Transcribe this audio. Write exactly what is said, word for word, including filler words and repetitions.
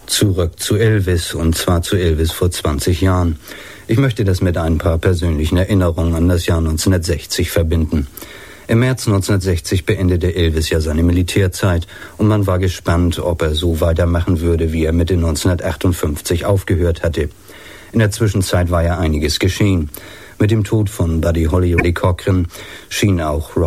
Zurück zu Elvis, und zwar zu Elvis vor zwanzig Jahren. Ich möchte das mit ein paar persönlichen Erinnerungen an das Jahr neunzehnhundertsechzig verbinden. Im März neunzehnhundertsechzig beendete Elvis ja seine Militärzeit und man war gespannt, ob er so weitermachen würde, wie er Mitte neunzehnhundertachtundfünfzig aufgehört hatte. In der Zwischenzeit war ja einiges geschehen. Mit dem Tod von Buddy Holly Ray Cochran schien auch